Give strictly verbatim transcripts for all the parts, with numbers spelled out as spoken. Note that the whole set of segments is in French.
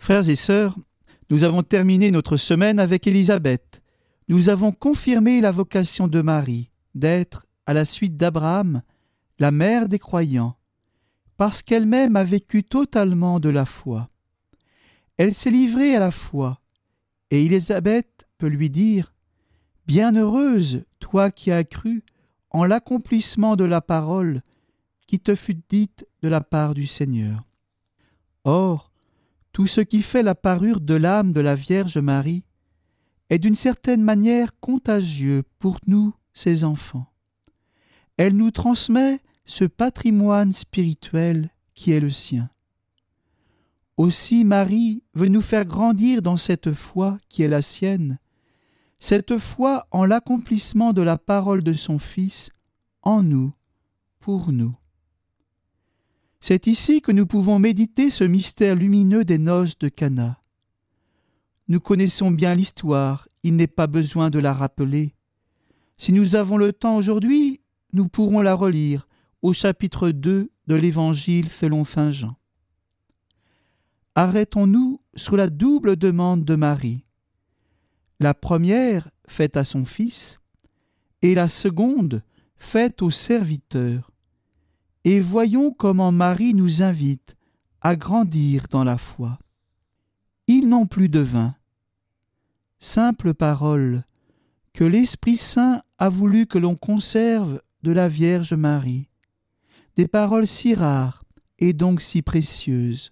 Frères et sœurs, nous avons terminé notre semaine avec Élisabeth. Nous avons confirmé la vocation de Marie d'être, à la suite d'Abraham, la mère des croyants, parce qu'elle-même a vécu totalement de la foi. Elle s'est livrée à la foi, et Élisabeth peut lui dire « Bienheureuse, toi qui as cru en l'accomplissement de la parole qui te fut dite de la part du Seigneur. » Or, tout ce qui fait la parure de l'âme de la Vierge Marie est d'une certaine manière contagieux pour nous, ses enfants. Elle nous transmet ce patrimoine spirituel qui est le sien. Aussi Marie veut nous faire grandir dans cette foi qui est la sienne, cette foi en l'accomplissement de la parole de son Fils, en nous, pour nous. C'est ici que nous pouvons méditer ce mystère lumineux des noces de Cana. Nous connaissons bien l'histoire, il n'est pas besoin de la rappeler. Si nous avons le temps aujourd'hui, nous pourrons la relire au chapitre deux de l'Évangile selon saint Jean. Arrêtons-nous sur la double demande de Marie. La première faite à son Fils et la seconde faite au serviteur. Et voyons comment Marie nous invite à grandir dans la foi. Ils n'ont plus de vin. Simple parole que l'Esprit Saint a voulu que l'on conserve de la Vierge Marie. Des paroles si rares et donc si précieuses.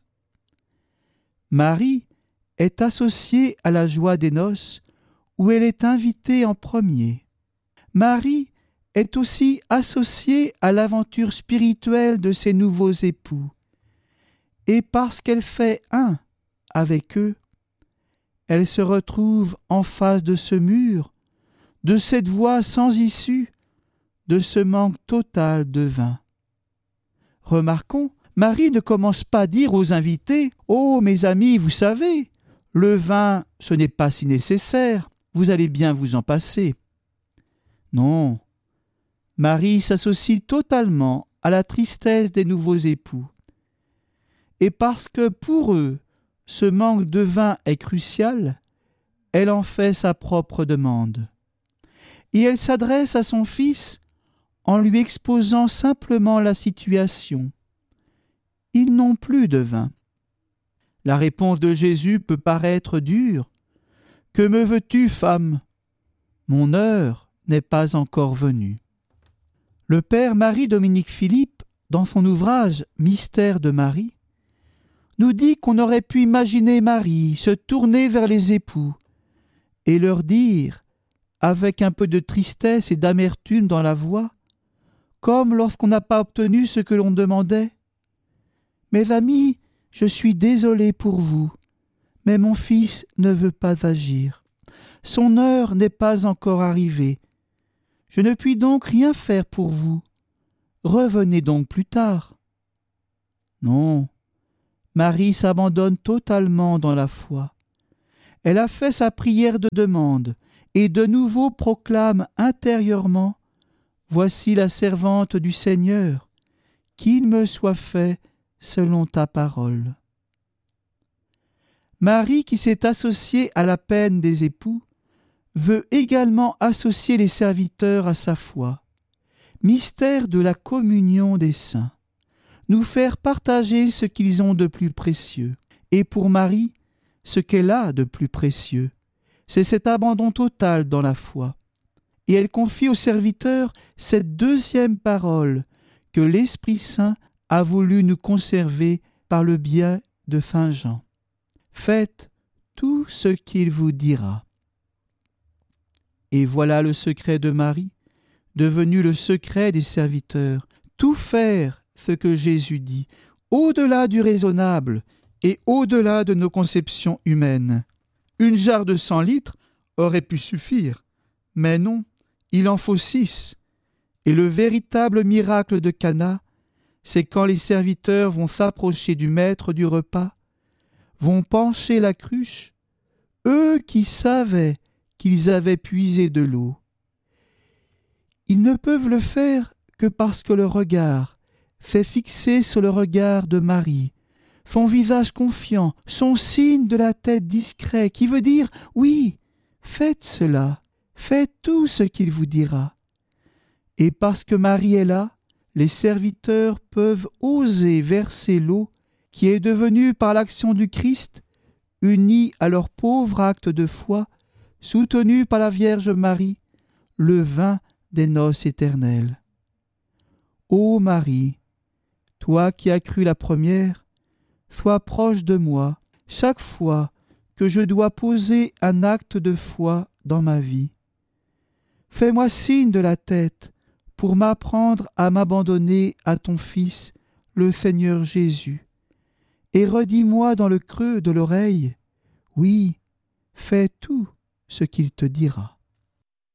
Marie est associée à la joie des noces où elle est invitée en premier. Marie est aussi associée à l'aventure spirituelle de ses nouveaux époux. Et parce qu'elle fait un avec eux, elle se retrouve en face de ce mur, de cette voie sans issue, de ce manque total de vin. Remarquons, Marie ne commence pas à dire aux invités « Oh, mes amis, vous savez, le vin, ce n'est pas si nécessaire, vous allez bien vous en passer. » Non, Marie s'associe totalement à la tristesse des nouveaux époux. Et parce que pour eux, ce manque de vin est crucial, elle en fait sa propre demande. Et elle s'adresse à son Fils en lui exposant simplement la situation. Ils n'ont plus de vin. La réponse de Jésus peut paraître dure. « Que me veux-tu, femme ? Mon heure n'est pas encore venue. » Le père Marie-Dominique Philippe, dans son ouvrage « Mystère de Marie », nous dit qu'on aurait pu imaginer Marie se tourner vers les époux et leur dire, avec un peu de tristesse et d'amertume dans la voix, comme lorsqu'on n'a pas obtenu ce que l'on demandait. « Mes amis, je suis désolée pour vous, mais mon fils ne veut pas agir. Son heure n'est pas encore arrivée. Je ne puis donc rien faire pour vous. Revenez donc plus tard. » Non, Marie s'abandonne totalement dans la foi. Elle a fait sa prière de demande et de nouveau proclame intérieurement « Voici la servante du Seigneur, qu'il me soit fait selon ta parole. » Marie, qui s'est associée à la peine des époux, veut également associer les serviteurs à sa foi. Mystère de la communion des saints. Nous faire partager ce qu'ils ont de plus précieux. Et pour Marie, ce qu'elle a de plus précieux, c'est cet abandon total dans la foi. Et elle confie aux serviteurs cette deuxième parole que l'Esprit Saint a voulu nous conserver par le biais de saint Jean. Faites tout ce qu'il vous dira. Et voilà le secret de Marie, devenu le secret des serviteurs, tout faire ce que Jésus dit, au-delà du raisonnable et au-delà de nos conceptions humaines. Une jarre de cent litres aurait pu suffire, mais non, il en faut six. Et le véritable miracle de Cana, c'est quand les serviteurs vont s'approcher du maître du repas, vont pencher la cruche, eux qui savaient qu'ils avaient puisé de l'eau. Ils ne peuvent le faire que parce que le regard fait fixer sur le regard de Marie, son visage confiant, son signe de la tête discret, qui veut dire « Oui, faites cela, faites tout ce qu'il vous dira ». Et parce que Marie est là, les serviteurs peuvent oser verser l'eau qui est devenue par l'action du Christ, unie à leur pauvre acte de foi, soutenu par la Vierge Marie, le vin des noces éternelles. Ô Marie, toi qui as cru la première, sois proche de moi chaque fois que je dois poser un acte de foi dans ma vie. Fais-moi signe de la tête pour m'apprendre à m'abandonner à ton Fils, le Seigneur Jésus, et redis-moi dans le creux de l'oreille, oui, fais tout ce qu'il te dira.